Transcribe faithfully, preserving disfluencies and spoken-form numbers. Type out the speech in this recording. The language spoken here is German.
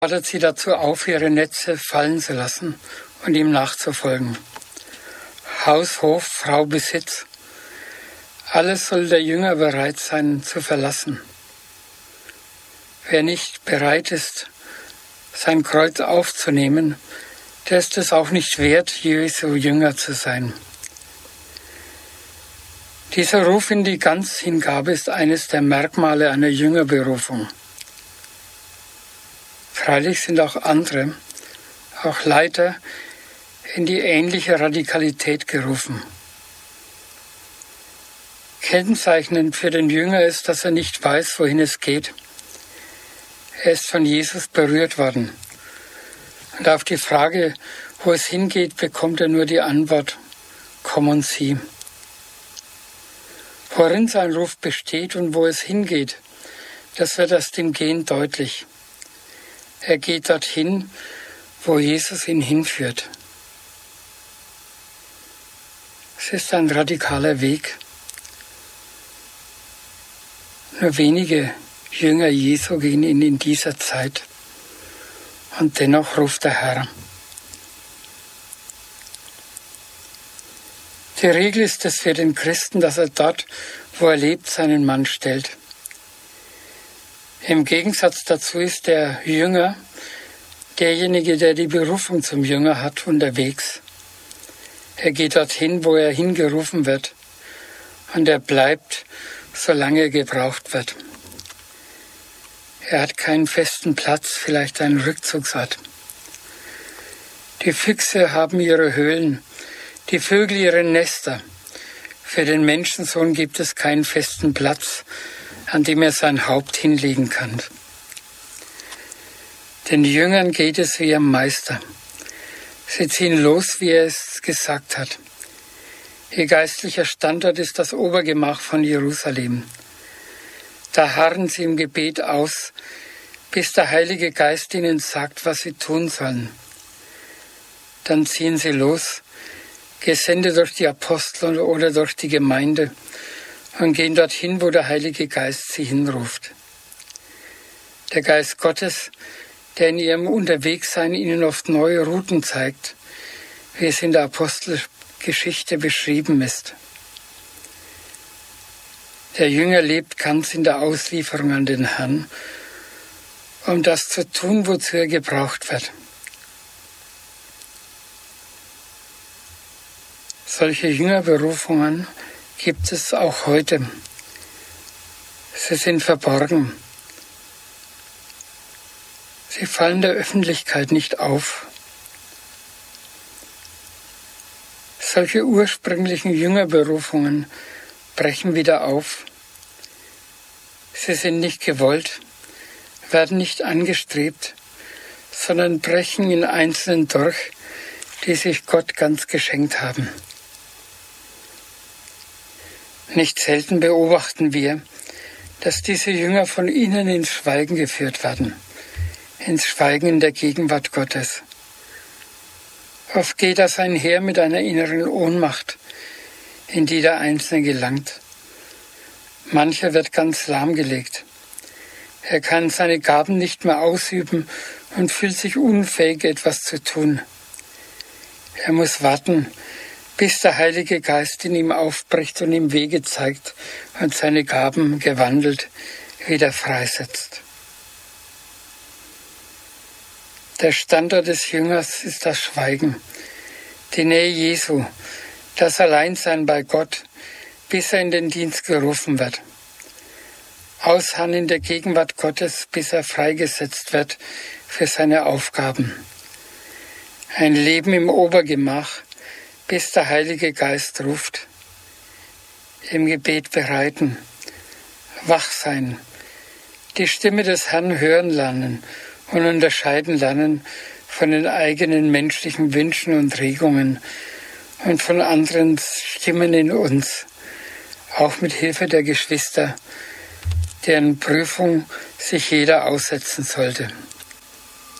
fordert sie dazu auf, ihre Netze fallen zu lassen und ihm nachzufolgen. Haus, Hof, Frau, Besitz, alles soll der Jünger bereit sein zu verlassen. Wer nicht bereit ist, sein Kreuz aufzunehmen, der ist es auch nicht wert, Jesu Jünger zu sein. Dieser Ruf in die Ganzhingabe ist eines der Merkmale einer Jüngerberufung. Freilich sind auch andere, auch Leiter, in die ähnliche Radikalität gerufen. Kennzeichnend für den Jünger ist, dass er nicht weiß, wohin es geht. Er ist von Jesus berührt worden. Und auf die Frage, wo es hingeht, bekommt er nur die Antwort, komm und sieh. Worin sein Ruf besteht und wo es hingeht, das wird erst im Gehen deutlich. Er geht dorthin, wo Jesus ihn hinführt. Es ist ein radikaler Weg. Nur wenige Jünger Jesu gehen ihn in dieser Zeit. Und dennoch ruft der Herr. Die Regel ist es für den Christen, dass er dort, wo er lebt, seinen Mann stellt. Im Gegensatz dazu ist der Jünger, derjenige, der die Berufung zum Jünger hat, unterwegs. Er geht dorthin, wo er hingerufen wird, und er bleibt, solange er gebraucht wird. Er hat keinen festen Platz, vielleicht einen Rückzugsort. Die Füchse haben ihre Höhlen, die Vögel ihre Nester. Für den Menschensohn gibt es keinen festen Platz, an dem er sein Haupt hinlegen kann. Den Jüngern geht es wie am Meister. Sie ziehen los, wie er es gesagt hat. Ihr geistlicher Standort ist das Obergemach von Jerusalem. Da harren sie im Gebet aus, bis der Heilige Geist ihnen sagt, was sie tun sollen. Dann ziehen sie los, gesendet durch die Apostel oder durch die Gemeinde, und gehen dorthin, wo der Heilige Geist sie hinruft. Der Geist Gottes, der in ihrem Unterwegssein ihnen oft neue Routen zeigt, wie es in der Apostelgeschichte beschrieben ist. Der Jünger lebt ganz in der Auslieferung an den Herrn, um das zu tun, wozu er gebraucht wird. Solche Jüngerberufungen gibt es auch heute. Sie sind verborgen. Sie fallen der Öffentlichkeit nicht auf. Solche ursprünglichen Jüngerberufungen brechen wieder auf. Sie sind nicht gewollt, werden nicht angestrebt, sondern brechen in Einzelnen durch, die sich Gott ganz geschenkt haben. Nicht selten beobachten wir, dass diese Jünger von innen ins Schweigen geführt werden, ins Schweigen in der Gegenwart Gottes. Oft geht das einher mit einer inneren Ohnmacht, in die der Einzelne gelangt. Mancher wird ganz lahmgelegt. Er kann seine Gaben nicht mehr ausüben und fühlt sich unfähig, etwas zu tun. Er muss warten, bis der Heilige Geist in ihm aufbricht und ihm Wege zeigt und seine Gaben gewandelt wieder freisetzt. Der Standort des Jüngers ist das Schweigen, die Nähe Jesu, das Alleinsein bei Gott, bis er in den Dienst gerufen wird. Ausharren in der Gegenwart Gottes, bis er freigesetzt wird für seine Aufgaben. Ein Leben im Obergemach, bis der Heilige Geist ruft. Im Gebet bereiten, wach sein, die Stimme des Herrn hören lernen und unterscheiden lernen von den eigenen menschlichen Wünschen und Regungen und von anderen Stimmen in uns, auch mit Hilfe der Geschwister, deren Prüfung sich jeder aussetzen sollte.